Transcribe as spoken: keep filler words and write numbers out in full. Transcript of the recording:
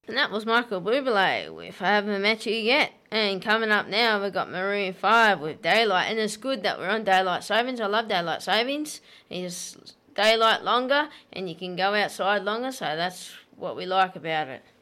And that was Michael Bublé with I Haven't Met You Yet. And coming up now, we've got Maroon five with Daylight. And it's good that we're on Daylight Savings. I love Daylight Savings. It's daylight longer and you can go outside longer, so that's what we like about it.